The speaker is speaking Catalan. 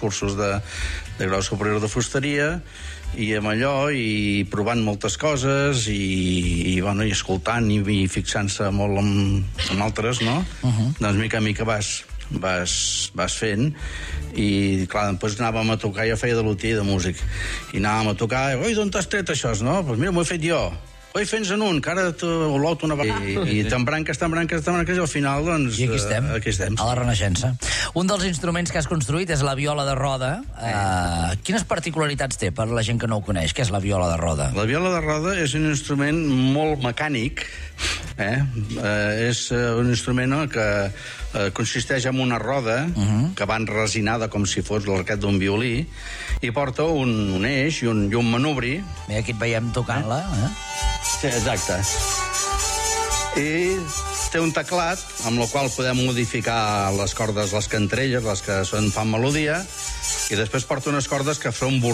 cursos de grau superior de fusteria, i amb allò, i provant moltes coses, i escoltant i fixant-se molt en altres, no? Doncs mica a mica vas fent, i clar, després anàvem a tocar, jo feia de lutier de músic, i anàvem a tocar, oi, d'on t'has tret això, no? Doncs mira, m'ho he fet jo. Oi, fes en un, que ara l'ot una vegada. I t'embranques, i al final, doncs... I aquí estem, a la Renaixença. Un dels instruments que has construït és la viola de roda. Quines particularitats té per la gent que no ho coneix? Què és la viola de roda? La viola de roda és un instrument molt mecànic, és un instrument que consisteix en una roda que va enresinada com si fos l'arquet d'un violí, i porta un eix i un manubri. Mira, aquí et veiem tocant-la, Sí, exacte. I té un teclat amb el qual podem modificar les cordes, les cantarelles, les que fan melodia, i després porta unes cordes que fa un